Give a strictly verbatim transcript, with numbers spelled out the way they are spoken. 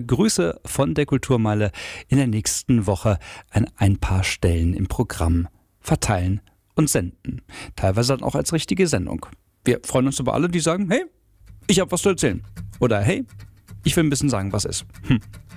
Grüße von der Kulturmeile in der nächsten Woche an ein paar Stellen im Programm verteilen und senden. Teilweise dann auch als richtige Sendung. Wir freuen uns über alle, die sagen, hey, ich habe was zu erzählen. Oder hey, ich will ein bisschen sagen, was ist. Hm.